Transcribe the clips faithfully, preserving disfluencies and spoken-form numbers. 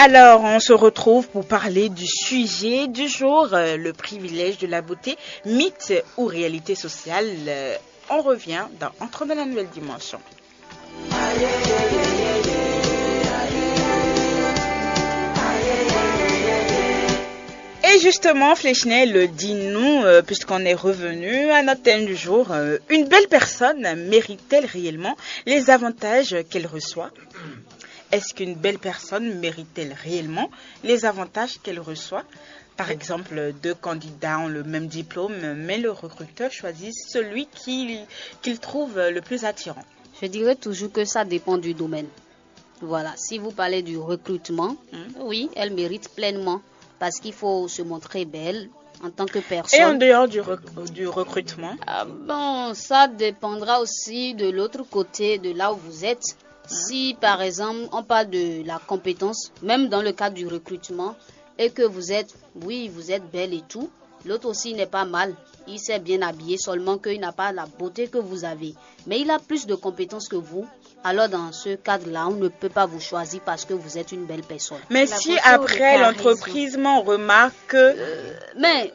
Alors, on se retrouve pour parler du sujet du jour, euh, le privilège de la beauté, mythe ou réalité sociale. Euh, on revient dans Entre dans la nouvelle dimension. Et justement, Fléchenel, dis-nous, euh, puisqu'on est revenu à notre thème du jour, euh, une belle personne mérite-t-elle réellement les avantages qu'elle reçoit? Est-ce qu'une belle personne mérite-t-elle réellement les avantages qu'elle reçoit? Par exemple, deux candidats ont le même diplôme, mais le recruteur choisit celui qu'il qu'il trouve le plus attirant. Je dirais toujours que ça dépend du domaine. Voilà, si vous parlez du recrutement, mmh. oui, elle mérite pleinement parce qu'il faut se montrer belle en tant que personne. Et en dehors du, rec du recrutement? Ah, bon, ça dépendra aussi de l'autre côté, de là où vous êtes. Si, par exemple, on parle de la compétence, même dans le cadre du recrutement, et que vous êtes, oui, vous êtes belle et tout, l'autre aussi n'est pas mal. Il s'est bien habillé, seulement qu'il n'a pas la beauté que vous avez. Mais il a plus de compétences que vous. Alors, dans ce cadre-là, on ne peut pas vous choisir parce que vous êtes une belle personne. Mais la si après l'entreprise remarque que... Euh, mais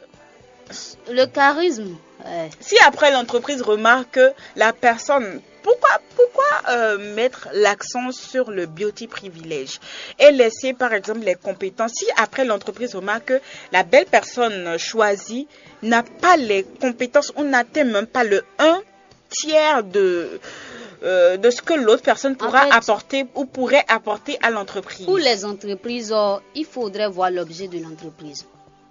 le charisme... Ouais. Si après l'entreprise remarque que la personne... Pourquoi, pourquoi euh, mettre l'accent sur le beauty privilège et laisser par exemple les compétences? Si après l'entreprise remarque que la belle personne choisie n'a pas les compétences, on n'atteint même pas le un tiers de, euh, de ce que l'autre personne pourra en fait, apporter ou pourrait apporter à l'entreprise. Pour les entreprises, oh, il faudrait voir l'objet de l'entreprise.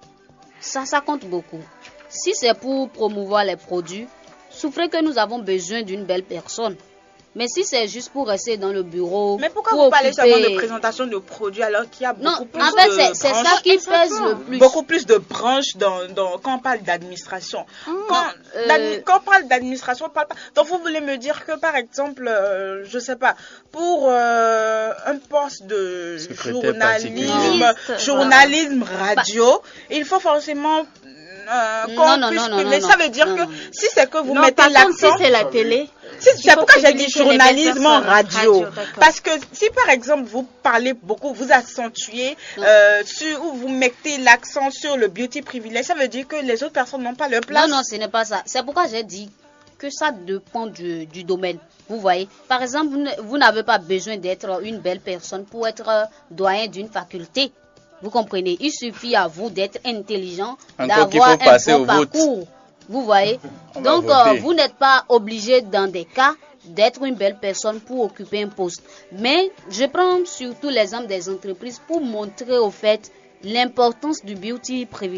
Ça, ça compte beaucoup. Si c'est pour promouvoir les produits, souffrez que nous avons besoin d'une belle personne. Mais si c'est juste pour rester dans le bureau... Mais pourquoi pour vous parlez occuper... seulement de présentation de produits alors qu'il y a beaucoup non, plus en fait, de c'est ça qui pèse le plus. Beaucoup plus de branches dans, dans, quand on parle d'administration. Ah, quand, euh... quand on parle d'administration, on parle pas... Donc vous voulez me dire que par exemple, euh, je sais pas, pour euh, un poste de journalisme, journalisme radio, bah. il faut forcément... Euh, non, non, non, non, non, ça veut dire non, que non. si c'est que vous non, mettez l'accent, si c'est la télé, si, c'est pourquoi j'ai dit journalisme en radio, radio parce que si par exemple vous parlez beaucoup, vous accentuez euh, sur ou vous mettez l'accent sur le beauty privilège, ça veut dire que les autres personnes n'ont pas leur place. Non, non, ce n'est pas ça. C'est pourquoi j'ai dit que ça dépend du, du domaine. Vous voyez, par exemple, vous n'avez pas besoin d'être une belle personne pour être doyen d'une faculté. Vous comprenez, il suffit à vous d'être intelligent, d'avoir un bon parcours. Vous voyez, donc euh, vous n'êtes pas obligé dans des cas d'être une belle personne pour occuper un poste. Mais je prends surtout l'exemple des entreprises pour montrer au fait l'importance du beauty privilège.